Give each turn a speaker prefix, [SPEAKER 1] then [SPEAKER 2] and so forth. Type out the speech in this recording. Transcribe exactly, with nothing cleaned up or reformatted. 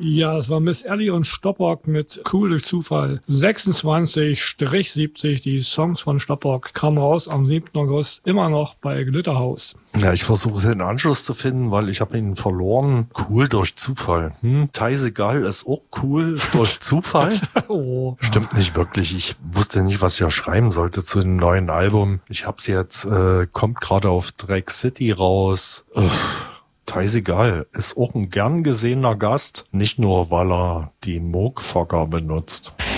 [SPEAKER 1] Ja, es war Miss Ellie und Stoppock mit Cool durch Zufall. sechsundzwanzig siebzig, die Songs von Stoppock kamen raus am siebten August, immer noch bei Glitterhouse.
[SPEAKER 2] Ja, ich versuche den Anschluss zu finden, weil ich habe ihn verloren. Cool durch Zufall. Hm? Teisegal ist auch cool durch Zufall.
[SPEAKER 1] Oh.
[SPEAKER 2] Stimmt nicht wirklich. Ich wusste nicht, was ich ja schreiben sollte zu dem neuen Album. Ich hab's jetzt, äh, kommt gerade auf Drag City raus. Uff. Teisegal ist auch ein gern gesehener Gast, nicht nur, weil er die Moogfocker benutzt.